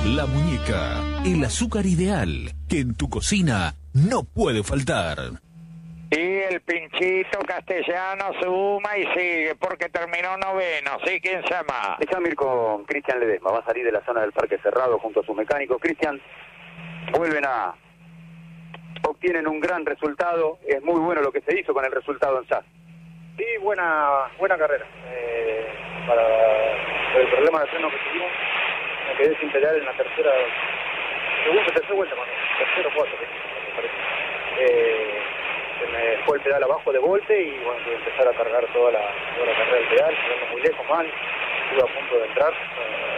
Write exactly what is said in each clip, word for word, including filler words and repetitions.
La Muñeca, el azúcar ideal que en tu cocina no puede faltar. Y el pinchito castellano suma y sigue porque terminó noveno. ¿Sí? ¿Quién se llama? Déjame ir con Cristian Ledesma. Va a salir de la zona del Parque Cerrado junto a sus mecánicos. Cristian, vuelven a... obtienen un gran resultado. Es muy bueno lo que se hizo con el resultado en S A S. Sí, buena buena carrera. Eh, para por el problema de freno que tuvimos, me quedé sin pedal en la tercera, segunda, tercera vuelta, mano. Tercero, cuarto, me parece. Eh, se me fue el pedal abajo de volte y bueno, tuve que empezar a cargar toda la, toda la carrera del pedal, quedando muy lejos, mal. Estuve a punto de entrar. Eh,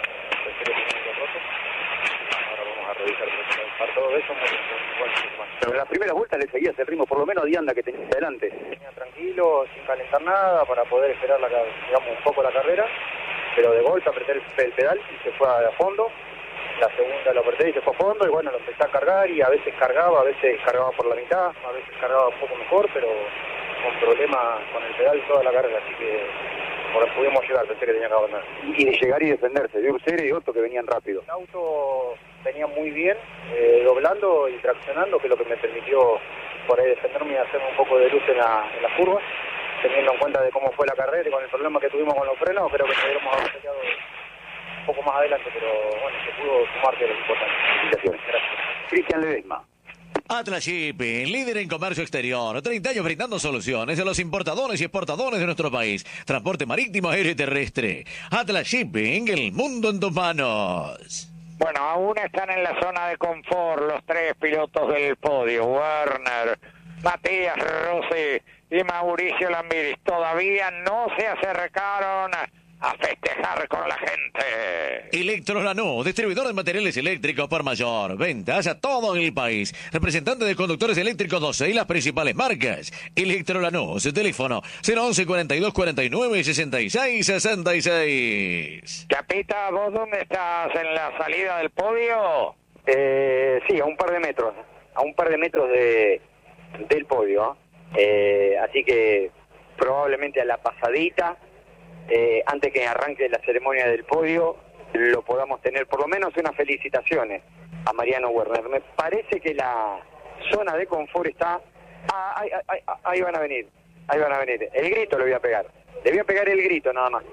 Ahora vamos a revisar para todo eso. Muy, muy, muy, muy Pero en la primera vuelta le seguías el ritmo, por lo menos a Dianda que tenía adelante. Tenía tranquilo, sin calentar nada, para poder esperar la, digamos, un poco la carrera, pero de golpe apreté el, el pedal y se fue a fondo. La segunda lo apreté y se fue a fondo, y bueno, lo empecé a cargar y a veces cargaba, a veces cargaba por la mitad, a veces cargaba un poco mejor, pero con problemas con el pedal toda la carrera, así que por pudimos llegar, pensé que tenía que abandonar. Y de llegar y defenderse, de Ursere y Otto que venían rápido. El auto venía muy bien, eh, doblando y traccionando, que es lo que me permitió por ahí defenderme y hacerme un poco de luz en la, en la curva, teniendo en cuenta de cómo fue la carrera y con el problema que tuvimos con los frenos. Creo que podríamos haber quedado un poco más adelante, pero bueno, se pudo sumar, que era lo importante. Felicitaciones. Gracias. Cristian Ledesma. Atlas Shipping, líder en comercio exterior, treinta años brindando soluciones a los importadores y exportadores de nuestro país. Transporte marítimo, aéreo y terrestre. Atlas Shipping, el mundo en tus manos. Bueno, aún están en la zona de confort los tres pilotos del podio. Werner, Matías Rossi y Mauricio Lambiris. Todavía no se acercaron a festejar con la gente. Electrolanús, distribuidor de materiales eléctricos por mayor. Ventas a todo el país. Representante de conductores eléctricos doce y las principales marcas. Electrolanús, teléfono cero once cuarenta y dos cuarenta y nueve sesenta y seis sesenta y seis. Chapita, ¿vos dónde estás? ¿En la salida del podio? Eh, sí, a un par de metros. A un par de metros de del podio. Eh, así que probablemente a la pasadita. Eh, antes que arranque la ceremonia del podio, lo podamos tener por lo menos unas felicitaciones a Mariano Werner. Me parece que la zona de confort está... Ah, ahí, ahí, ahí van a venir, ahí van a venir. El grito le voy a pegar, le voy a pegar el grito nada más.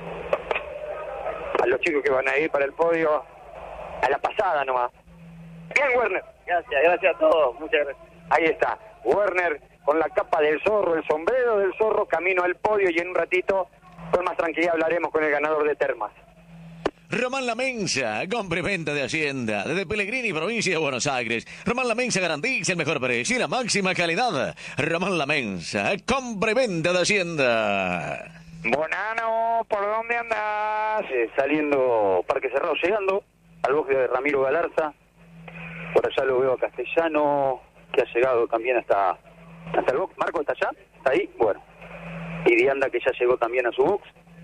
A los chicos que van a ir para el podio, a la pasada nomás. Bien, Werner. Gracias, gracias a todos, muchas gracias. Ahí está, Werner con la capa del zorro, el sombrero del zorro, camino al podio, y en un ratito... con más tranquilidad hablaremos con el ganador de Termas. Román La Mensa, compra y venta de Hacienda, desde Pellegrini, provincia de Buenos Aires. Román La Mensa garantiza el mejor precio y la máxima calidad. Román La Mensa, compra y venta de Hacienda. Bonano, ¿por dónde andás? Eh, saliendo Parque Cerrado, llegando al bosque de Ramiro Galarza. Por allá lo veo a Castellano, que ha llegado también hasta, hasta el box. ¿Marco está allá? ¿Está ahí? Bueno. Y Dianda, que ya llegó también a su box.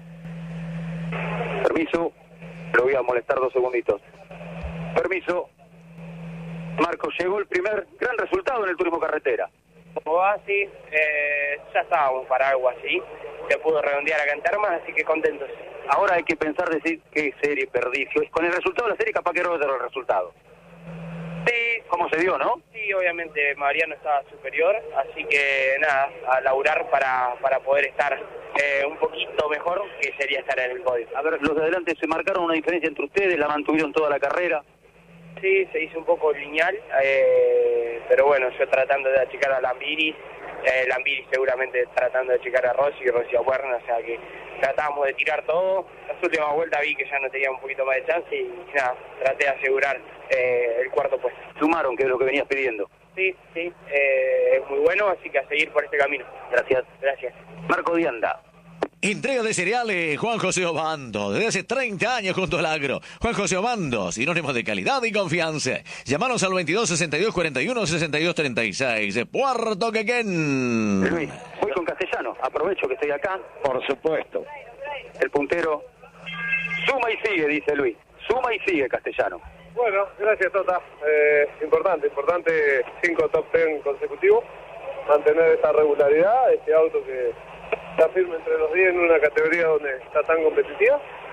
Permiso, lo voy a molestar dos segunditos. Permiso. Marco, llegó el primer gran resultado en el turismo carretera. Como va, sí, eh, ya estábamos para algo así. Se pudo redondear acá en Termas, así que contentos. Ahora hay que pensar, decir qué serie perdí. Con el resultado de la serie capaz que no el resultado. Sí. ¿Cómo se dio, no? Sí, obviamente Mariano estaba superior, así que nada, a laburar para, para poder estar eh, un poquito mejor, que sería estar en el podio. A ver, los de adelante se marcaron una diferencia entre ustedes, la mantuvieron toda la carrera. Sí, se hizo un poco lineal, eh, pero bueno, yo tratando de achicar a Lambiris, eh, Lambiris seguramente tratando de achicar a Rossi y Rossi a Werner, o sea que tratábamos de tirar todo. Las últimas vueltas vi que ya no tenía un poquito más de chance y nada, traté de asegurar eh, el cuarto puesto. Sumaron, que es lo que venías pidiendo. Sí, sí, eh, es muy bueno, así que a seguir por este camino. Gracias. Gracias. Marco Dianda. Entrega de cereales, Juan José Obando, desde hace treinta años junto al agro. Juan José Obando, sinónimos de calidad y confianza. Llámanos al veintidós sesenta y dos cuarenta y uno sesenta y dos treinta y seis de Puerto Quequén. Luis, voy con Castellano, aprovecho que estoy acá. Por supuesto. El puntero suma y sigue, dice Luis. Suma y sigue Castellano. Bueno, gracias Tota. Eh, importante, importante cinco top ten consecutivos. Mantener esta regularidad, este auto que está firme entre los diez en una categoría donde está tan competitiva.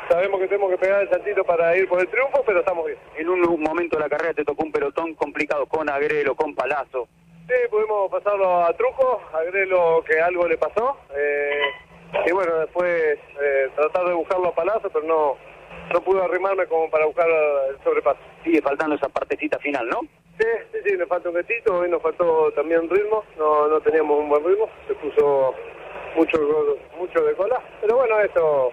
sabemos que tenemos que pegar el saltito para ir por el triunfo, pero estamos bien. En un momento de la carrera te tocó un pelotón complicado con Agrelo, con Palazzo. Sí, pudimos pasarlo a Trujo, a Agrelo que algo le pasó. Eh, y bueno, después eh, tratar de buscarlo a Palazzo, pero no, no pude arrimarme como para buscar el sobrepaso. Sigue faltando esa partecita final, ¿no? Sí, sí, sí, nos falta un gatito, hoy nos faltó también ritmo, no, no teníamos un buen ritmo, se puso mucho, mucho de cola, pero bueno, esto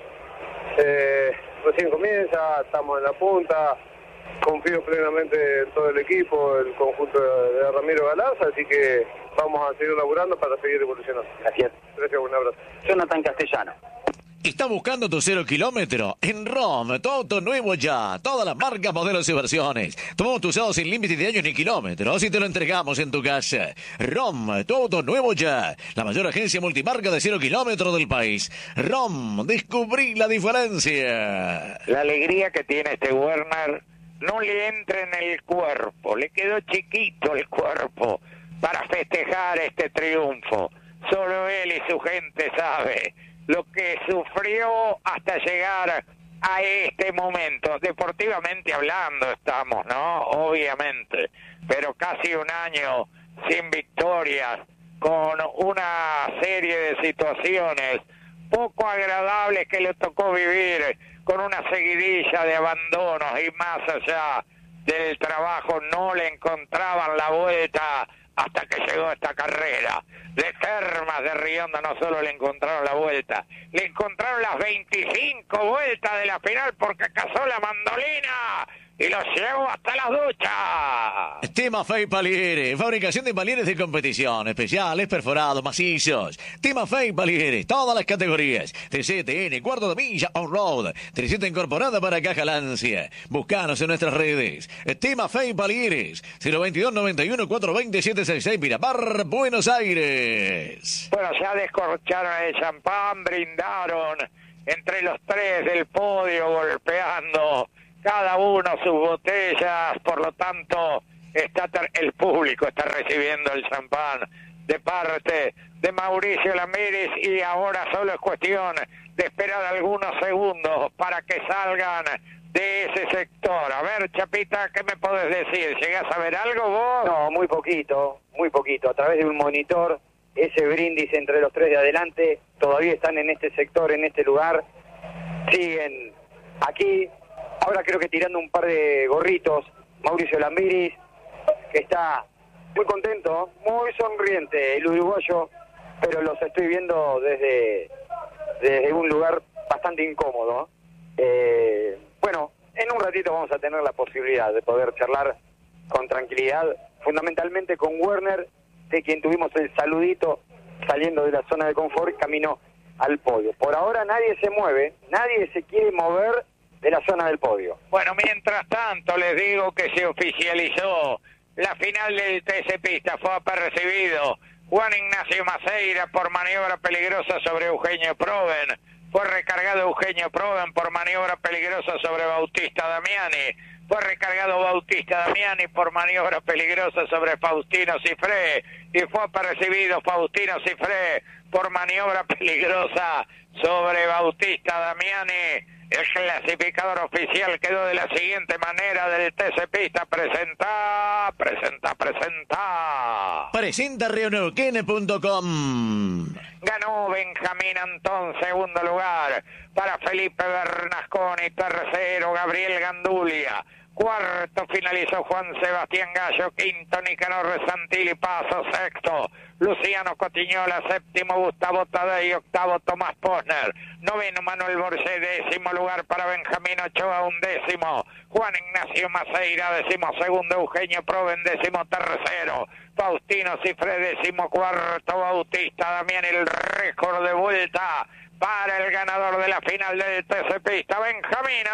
eh, recién comienza, estamos en la punta, confío plenamente en todo el equipo, el conjunto de, de Ramiro Galarza, así que vamos a seguir laburando para seguir evolucionando. Gracias. Gracias, un abrazo. Jonathan Castellano. ¿Estás buscando tu cero kilómetro? En ROM, tu auto nuevo ya. Todas las marcas, modelos y versiones. Tomamos tu usado sin límite de años ni kilómetros y te lo entregamos en tu casa. ROM, tu auto nuevo ya. La mayor agencia multimarca de cero kilómetros del país. ROM, descubrí la diferencia. La alegría que tiene este Werner no le entra en el cuerpo. Le quedó chiquito el cuerpo para festejar este triunfo. Solo él y su gente sabe lo que sufrió hasta llegar a este momento. Deportivamente hablando estamos, ¿no? Obviamente, pero casi un año sin victorias, con una serie de situaciones poco agradables que le tocó vivir, con una seguidilla de abandonos y más allá del trabajo no le encontraban la vuelta hasta que llegó esta carrera. De Termas de Rionda no solo le encontraron la vuelta, le encontraron las veinticinco vueltas de la final porque cazó la mandolina y los llevó hasta las duchas. Timafey Palieres, fabricación de palieres de competición, especiales, perforados, macizos. Timafey Palieres, todas las categorías. T C T N, cuarto de milla, on-road. Trescientos incorporada para caja Lancia. Búscanos en nuestras redes. Timafey Palieres, cero veintidós noventa y uno cuatrocientos veinte setecientos sesenta y seis, Miramar, Buenos Aires. Bueno, ya descorcharon el champán, brindaron entre los tres del podio golpeando cada uno sus botellas, por lo tanto está el público está recibiendo el champán de parte de Mauricio Lamírez y ahora solo es cuestión de esperar algunos segundos para que salgan de ese sector. A ver, Chapita, ¿qué me podés decir? ¿Llegás a ver algo vos? No, muy poquito, muy poquito. A través de un monitor, ese brindis entre los tres de adelante, todavía están en este sector, en este lugar, siguen aquí. Ahora creo que tirando un par de gorritos, Mauricio Lambiris, que está muy contento, muy sonriente el uruguayo, pero los estoy viendo desde, desde un lugar bastante incómodo. Eh, bueno, en un ratito vamos a tener la posibilidad de poder charlar con tranquilidad, fundamentalmente con Werner, de quien tuvimos el saludito saliendo de la zona de confort, camino al podio. Por ahora nadie se mueve, nadie se quiere mover de la zona del podio. Bueno, mientras tanto les digo que se oficializó la final del T C Pista. Fue apercibido Juan Ignacio Maceira por maniobra peligrosa sobre Eugenio Proven. Fue recargado Eugenio Proven por maniobra peligrosa sobre Bautista Damiani. Fue recargado Bautista Damiani por maniobra peligrosa sobre Faustino Cifré. Y fue apercibido Faustino Cifré por maniobra peligrosa sobre Bautista Damiani. El clasificador oficial quedó de la siguiente manera del T C Pista. Presenta, presenta, presenta. Presenta Reuneuquén punto com. Ganó Benjamín Antón, segundo lugar. Para Felipe Bernasconi, tercero Gabriel Gandulia. Cuarto finalizó Juan Sebastián Gallo, quinto Nicanor Santilli, paso sexto Luciano Cotiñola, séptimo Gustavo Tadei, octavo Tomás Posner, noveno Manuel Borges, décimo lugar para Benjamín Ochoa, undécimo Juan Ignacio Maceira, décimo segundo Eugenio Proven, décimo tercero Faustino Cifré, décimo cuarto Bautista Damián. El récord de vuelta para el ganador de la final del T C Pista, Benjamín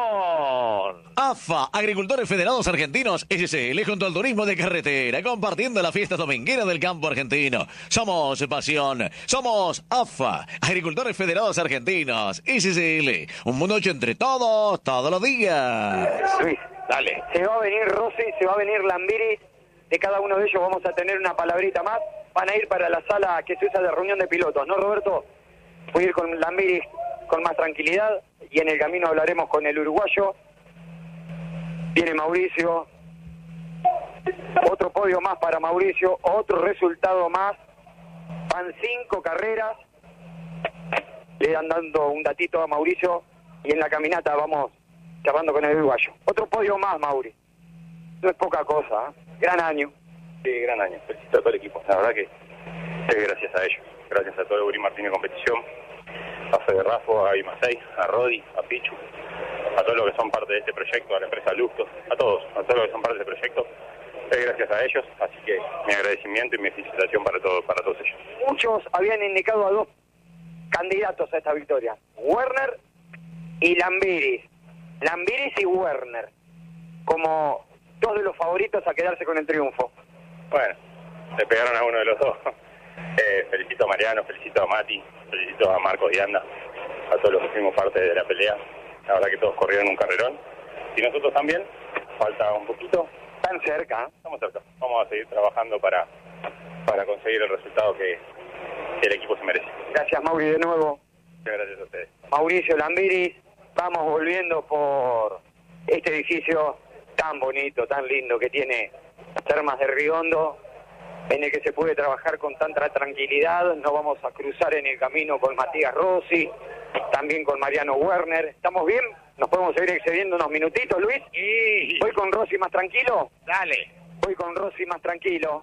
Antón. A F A, Agricultores Federados Argentinos, S C L, junto al turismo de carretera, compartiendo la fiesta dominguera del campo argentino. Somos pasión, somos A F A, Agricultores Federados Argentinos, S C L. Un mundo hecho entre todos, todos los días. Luis, dale. Se va a venir Rossi, se va a venir Lambiris. De cada uno de ellos vamos a tener una palabrita más. Van a ir para la sala que se usa de reunión de pilotos, ¿no, Roberto? Voy a ir con Lambiris con más tranquilidad y en el camino hablaremos con el uruguayo. Viene Mauricio, otro podio más para Mauricio, otro resultado más, van cinco carreras, le dan dando un datito a Mauricio y en la caminata vamos charlando con el uruguayo. Otro podio más, Mauri, no es poca cosa, ¿eh? Gran año. Sí, gran año, felicito a todo el equipo, la verdad que es gracias a ellos, gracias a todo el Uri Martínez Competición, a Fede Rafo, a Imasei, a Rodi, a Pichu, a todos los que son parte de este proyecto, a la empresa Luxto, a todos, a todos los que son parte de este proyecto, es gracias a ellos, así que mi agradecimiento y mi felicitación para todos, para todos ellos. Muchos habían indicado a dos candidatos a esta victoria, Werner y Lambiris, Lambiris y Werner, como dos de los favoritos a quedarse con el triunfo. Bueno, le pegaron a uno de los dos. Eh, felicito a Mariano, felicito a Mati, felicito a Marcos y Anda, a todos los que fuimos parte de la pelea. La verdad que todos corrieron un carrerón. Y nosotros también, falta un poquito. Tan cerca. ¿eh? Estamos cerca. Vamos a seguir trabajando para, para conseguir el resultado que, que el equipo se merece. Gracias, Mauri, de nuevo. Muchas gracias a ustedes. Mauricio Lambiris, vamos volviendo por este edificio tan bonito, tan lindo que tiene Termas de Riondo, en el que se puede trabajar con tanta tranquilidad. Nos vamos a cruzar en el camino con Matías Rossi, también con Mariano Werner. ¿Estamos bien? ¿Nos podemos seguir excediendo unos minutitos, Luis? Sí. ¿Voy con Rossi más tranquilo? Dale. Voy con Rossi más tranquilo.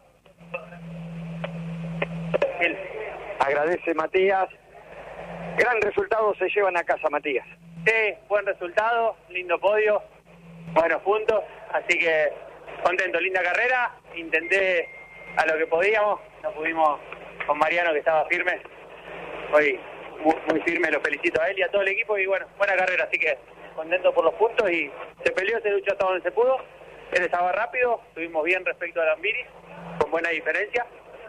Agradece Matías. Gran resultado se llevan a casa, Matías. Sí, buen resultado, lindo podio, buenos puntos, así que contento, linda carrera, intenté a lo que podíamos, no pudimos con Mariano que estaba firme, hoy muy, muy firme, lo felicito a él y a todo el equipo y bueno, buena carrera, así que contento por los puntos y se peleó, se luchó hasta donde se pudo, él estaba rápido, estuvimos bien respecto a Lambiris, con buena diferencia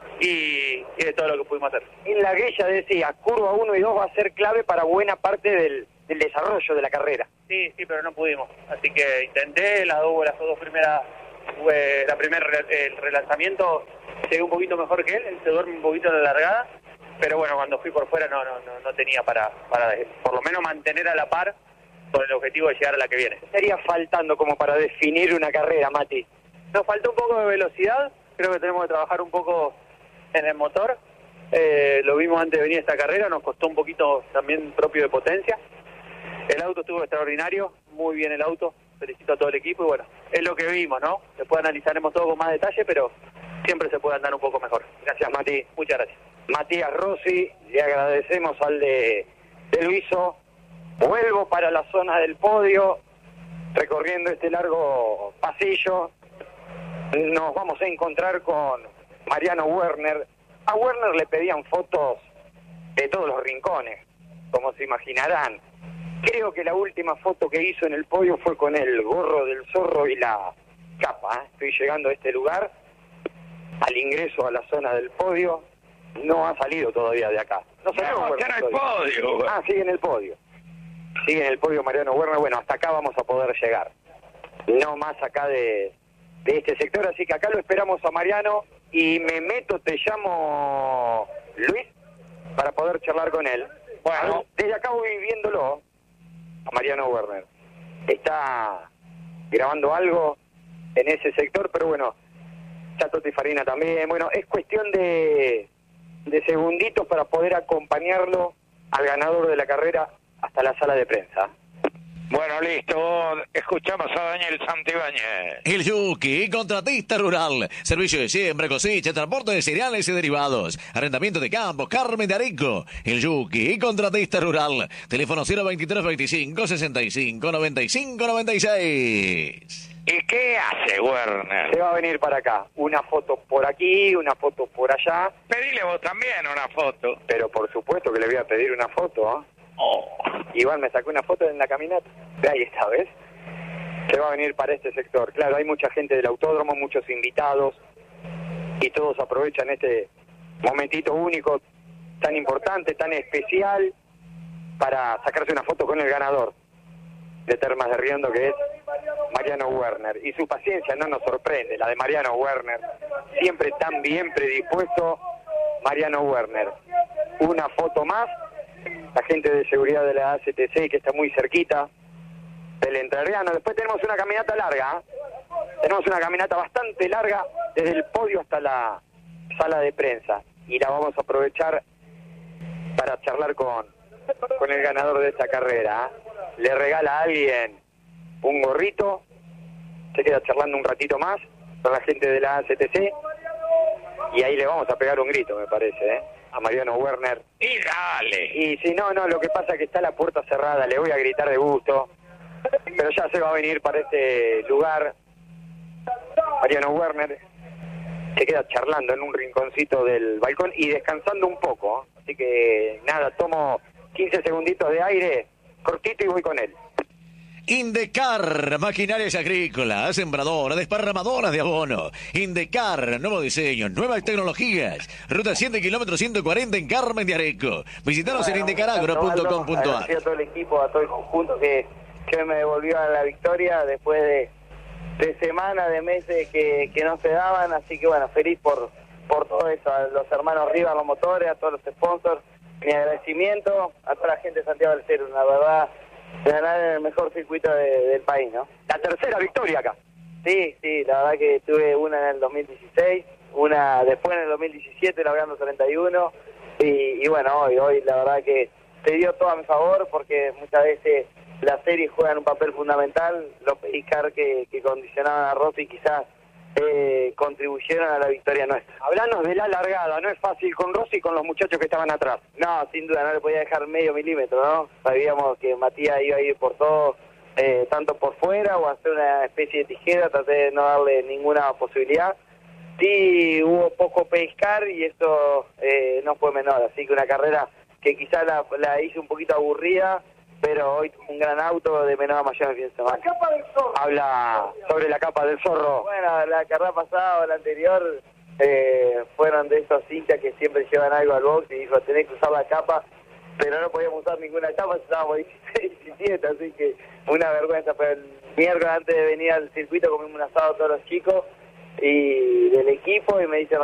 y, y de todo lo que pudimos hacer. En la guía decía, curva uno y dos va a ser clave para buena parte del, del desarrollo de la carrera. Sí, sí, pero no pudimos, así que intenté, las dos, las dos primeras, eh, la primer el relanzamiento llegué un poquito mejor que él, él se duerme un poquito en la largada, pero bueno, cuando fui por fuera no no no, no tenía para, para por lo menos mantener a la par con el objetivo de llegar a la que viene. Estaría faltando como para definir una carrera, Mati. Nos faltó un poco de velocidad, creo que tenemos que trabajar un poco en el motor, eh, lo vimos antes de venir a esta carrera, nos costó un poquito también propio de potencia. El auto estuvo extraordinario, muy bien el auto, felicito a todo el equipo y bueno, es lo que vimos, ¿no? Después analizaremos todo con más detalle, pero siempre se puede andar un poco mejor. Gracias, Mati. Muchas gracias. Matías Rossi, le agradecemos al de, de Luiso. Vuelvo para la zona del podio, recorriendo este largo pasillo. Nos vamos a encontrar con Mariano Werner. A Werner le pedían fotos de todos los rincones, como se imaginarán. Creo que la última foto que hizo en el podio fue con el gorro del zorro y la capa. ¿eh? Estoy llegando a este lugar, al ingreso a la zona del podio. No ha salido todavía de acá. No salió. No, está en el podio. Ah, sigue en el podio. Sigue en el podio Mariano Werner. Bueno, hasta acá vamos a poder llegar. No más acá de, de este sector. Así que acá lo esperamos a Mariano. Y me meto, te llamo Luis, para poder charlar con él. Bueno, desde acá voy viéndolo a Mariano Werner. Está grabando algo en ese sector, pero bueno, Chato Tifarina también. Bueno, es cuestión de, de segunditos para poder acompañarlo al ganador de la carrera hasta la sala de prensa. Bueno, listo. Escuchamos a Daniel Santibáñez. El Yuki, contratista rural. Servicio de siembra, cosecha, transporte de cereales y derivados. Arrendamiento de campos, Carmen de Areco. El Yuki, contratista rural. Teléfono cero veintitrés veinticinco sesenta y cinco noventa y cinco noventa y seis. ¿Y qué hace Werner? Se va a venir para acá. Una foto por aquí, una foto por allá. Pedile vos también una foto. Pero por supuesto que le voy a pedir una foto, ¿eh? Oh. Iván me sacó una foto en la caminata. Ahí está, ¿ves? Se va a venir para este sector. Claro, hay mucha gente del autódromo, muchos invitados, y todos aprovechan este momentito único, tan importante, tan especial, para sacarse una foto con el ganador de Termas de Riondo, que es Mariano Werner. Y su paciencia no nos sorprende, la de Mariano Werner. Siempre tan bien predispuesto Mariano Werner. Una foto más la gente de seguridad de la A C T C que está muy cerquita del entrerriano. Después tenemos una caminata larga, ¿eh? Tenemos una caminata bastante larga desde el podio hasta la sala de prensa y la vamos a aprovechar para charlar con, con el ganador de esta carrera, ¿eh? Le regala a alguien un gorrito, se queda charlando un ratito más con la gente de la A C T C y ahí le vamos a pegar un grito, me parece, ¿eh? A Mariano Werner. Y dale. Y si no, no, lo que pasa es que está la puerta cerrada, le voy a gritar de gusto, pero ya se va a venir para este lugar. Mariano Werner se queda charlando en un rinconcito del balcón y descansando un poco, ¿eh? Así que nada, tomo quince segunditos de aire, cortito y voy con él. Indecar, maquinarias agrícolas, sembradoras, desparramadoras de abono. Indecar, nuevo diseño, nuevas tecnologías. Ruta siete kilómetros ciento cuarenta en Carmen de Areco. Visítanos bueno, en indecaragro punto com punto a r. Gracias a todo el equipo, a todo el conjunto que, que me devolvió a la victoria después de, de semanas, de meses que, que no se daban. Así que bueno, feliz por, por todo eso. A los hermanos Rivas, los motores, a todos los sponsors. Mi agradecimiento a toda la gente de Santiago del Estero, la verdad. De ganar en el mejor circuito de, del país, ¿no? La tercera victoria acá. Sí, sí, la verdad que tuve una en el dos mil dieciséis, una después en el dos mil diecisiete, logrando treinta y uno, y, y bueno, hoy, hoy la verdad que se dio todo a mi favor, porque muchas veces las series juegan un papel fundamental, los pescar que, que condicionaban a Rossi quizás eh, contribuyeron a la victoria nuestra. Hablanos de la largada, no es fácil con Rossi y con los muchachos que estaban atrás. No, sin duda, no le podía dejar medio milímetro, ¿no? Sabíamos que Matías iba a ir por todo, eh, tanto por fuera o hacer una especie de tijera, traté de no darle ninguna posibilidad. Sí, hubo poco pescar y eso eh, no fue menor, así que una carrera que quizás la, la hice un poquito aburrida, pero hoy un gran auto de menor a mayor en el fin de semana. La capa del zorro. Habla sobre la capa del zorro. Bueno, la carrera pasada o la anterior eh, fueron de esos hinchas que siempre llevan algo al box y dijo, tenés que usar la capa, pero no podíamos usar ninguna capa, estábamos dieciséis, diecisiete, así que una vergüenza. Pero el miércoles antes de venir al circuito comimos un asado todos los chicos y del equipo y me dicen,